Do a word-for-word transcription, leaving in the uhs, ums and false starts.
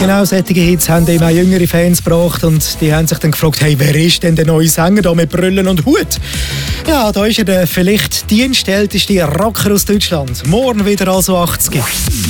genau, solche Hits haben eben auch jüngere Fans gebracht und die haben sich dann gefragt, hey, wer ist denn der neue Sänger da mit Brüllen und Hut? Ja, da ist er der vielleicht dienstälteste Rocker aus Deutschland. Morgen wieder also achtzig.